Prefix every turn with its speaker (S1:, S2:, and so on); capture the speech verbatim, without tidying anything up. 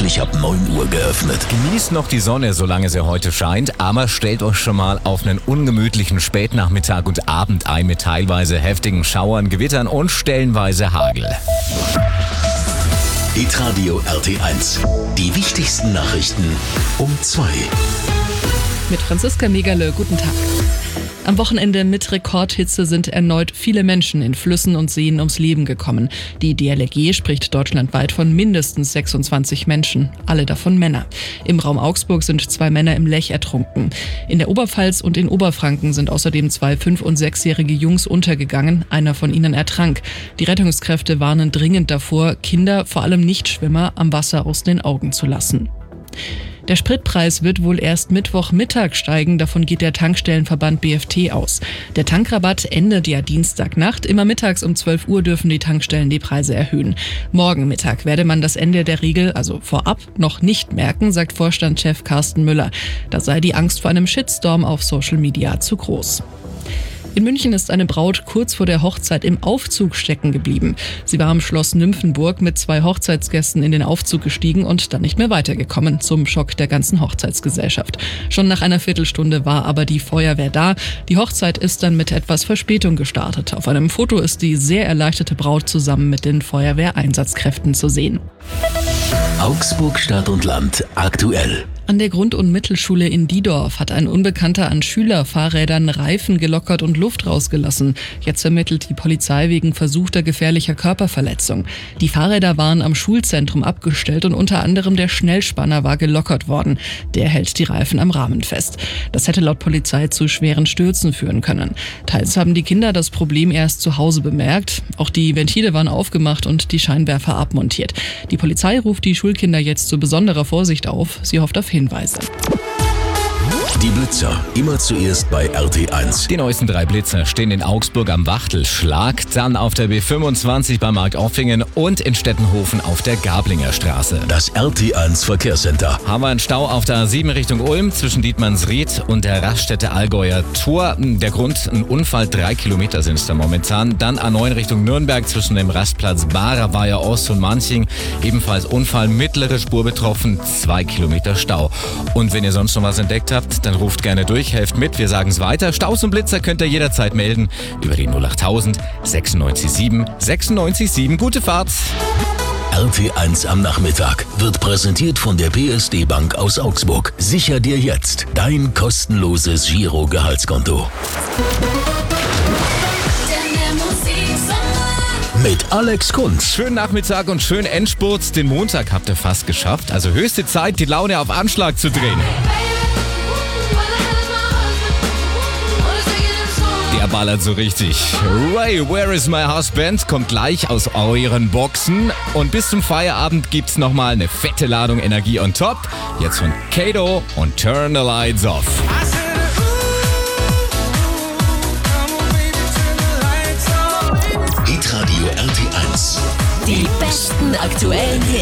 S1: pünktlich ab neun Uhr geöffnet.
S2: Genießt noch die Sonne, solange sie heute scheint, aber stellt euch schon mal auf einen ungemütlichen Spätnachmittag und Abend ein mit teilweise heftigen Schauern, Gewittern und stellenweise Hagel.
S1: Hitradio R T eins. Die wichtigsten Nachrichten um zwei.
S3: Mit Franziska Megerle, guten Tag. Am Wochenende mit Rekordhitze sind erneut viele Menschen in Flüssen und Seen ums Leben gekommen. Die D L R G spricht deutschlandweit von mindestens sechsundzwanzig Menschen, alle davon Männer. Im Raum Augsburg sind zwei Männer im Lech ertrunken. In der Oberpfalz und in Oberfranken sind außerdem zwei fünf- und sechsjährige Jungs untergegangen. Einer von ihnen ertrank. Die Rettungskräfte warnen dringend davor, Kinder, vor allem Nichtschwimmer, am Wasser aus den Augen zu lassen. Der Spritpreis wird wohl erst Mittwochmittag steigen, davon geht der Tankstellenverband B F T aus. Der Tankrabatt endet ja Dienstagnacht, immer mittags um zwölf Uhr dürfen die Tankstellen die Preise erhöhen. Morgen Mittag werde man das Ende der Regel, also vorab, noch nicht merken, sagt Vorstandschef Carsten Müller. Da sei die Angst vor einem Shitstorm auf Social Media zu groß. In München ist eine Braut kurz vor der Hochzeit im Aufzug stecken geblieben. Sie war am Schloss Nymphenburg mit zwei Hochzeitsgästen in den Aufzug gestiegen und dann nicht mehr weitergekommen, zum Schock der ganzen Hochzeitsgesellschaft. Schon nach einer Viertelstunde war aber die Feuerwehr da. Die Hochzeit ist dann mit etwas Verspätung gestartet. Auf einem Foto ist die sehr erleichterte Braut zusammen mit den Feuerwehreinsatzkräften zu sehen.
S1: Augsburg Stadt und Land aktuell.
S3: An der Grund- und Mittelschule in Diedorf hat ein Unbekannter an Schülerfahrrädern Reifen gelockert und Luft rausgelassen. Jetzt ermittelt die Polizei wegen versuchter gefährlicher Körperverletzung. Die Fahrräder waren am Schulzentrum abgestellt und unter anderem der Schnellspanner war gelockert worden. Der hält die Reifen am Rahmen fest. Das hätte laut Polizei zu schweren Stürzen führen können. Teils haben die Kinder das Problem erst zu Hause bemerkt. Auch die Ventile waren aufgemacht und die Scheinwerfer abmontiert. Die Polizei ruft die Schulkinder jetzt zu besonderer Vorsicht auf. Sie hofft auf Hinweise.
S1: Die Blitzer, immer zuerst bei R T eins.
S2: Die neuesten drei Blitzer stehen in Augsburg am Wachtelschlag, dann auf der B fünfundzwanzig bei Marktoffingen und in Stettenhofen auf der Gablinger Straße.
S1: Das R T eins Verkehrscenter.
S2: Haben wir einen Stau auf der A sieben Richtung Ulm zwischen Dietmannsried und der Raststätte Allgäuer Tor. Der Grund, ein Unfall, drei Kilometer sind es da momentan. Dann A neun Richtung Nürnberg zwischen dem Rastplatz Barer Ost und Manching. Ebenfalls Unfall, mittlere Spur betroffen, zwei Kilometer Stau. Und wenn ihr sonst noch was entdeckt habt, dann ruft gerne durch, helft mit, wir sagen es weiter. Staus und Blitzer könnt ihr jederzeit melden über die null achttausend sechsundneunzig sieben sechsundneunzig sieben. Gute Fahrt!
S1: R T eins am Nachmittag wird präsentiert von der P S D Bank aus Augsburg. Sicher dir jetzt dein kostenloses Giro-Gehaltskonto. Mit Alex Kunz.
S2: Schönen Nachmittag und schönen Endspurt. Den Montag habt ihr fast geschafft. Also höchste Zeit, die Laune auf Anschlag zu drehen. Der ballert so richtig. Ray, Where is my husband? Kommt gleich aus euren Boxen. Und bis zum Feierabend gibt's nochmal eine fette Ladung Energie on top. Jetzt von Kato und Turn the Lights Off.
S1: Hitradio R T eins.
S4: Die besten aktuellen Hits.